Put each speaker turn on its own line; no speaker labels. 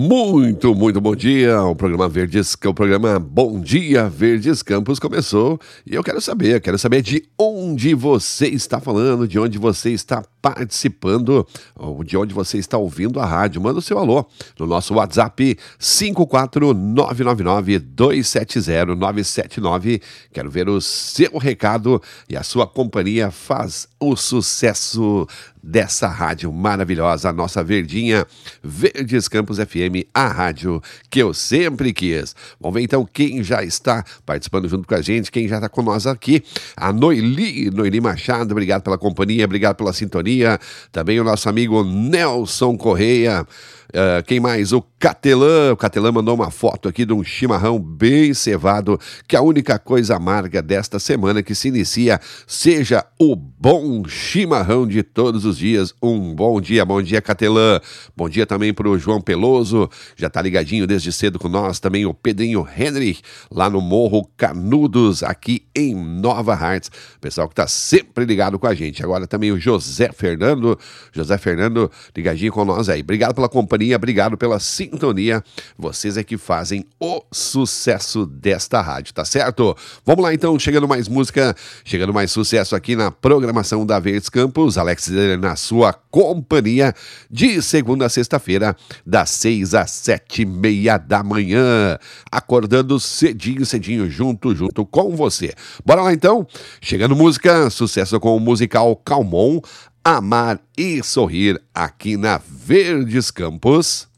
Muito bom dia. O programa Verdes, que é o programa Bom Dia Verdes Campos começou e eu quero saber de onde você está falando, de onde você está participando, ou de onde você está ouvindo a rádio. Manda o seu alô no nosso WhatsApp 54999-270-979. Quero ver o seu recado e a sua companhia faz o sucesso dessa rádio maravilhosa, a nossa verdinha, Verdes Campos FM, a rádio que eu sempre quis. Vamos ver então quem já está participando junto com a gente, quem já está com nós aqui. A Noeli Machado, obrigado pela companhia, obrigado pela sintonia. Também o nosso amigo Nelson Correia. Quem mais? O Catelã mandou uma foto aqui de um chimarrão bem cevado, que a única coisa amarga desta semana que se inicia seja o bom chimarrão de todos os dias. Um bom dia Catelã. Bom dia também para o João Peloso, já tá ligadinho desde cedo com nós. Também o Pedrinho Henry, lá no Morro Canudos, aqui em Nova Hartz. Pessoal que tá sempre ligado com a gente. Agora também o José Fernando ligadinho com nós aí. Obrigado pela companhia. Obrigado pela sintonia, vocês é que fazem o sucesso desta rádio, tá certo? Vamos lá então, chegando mais música, chegando mais sucesso aqui na programação da Verdes Campos. Alex na sua companhia, de segunda a sexta-feira, das 6 às 7:30 da manhã, acordando cedinho junto com você. Bora lá então, chegando música, sucesso com o musical Calmon, Amar e Sorrir, aqui na Verdes Campos.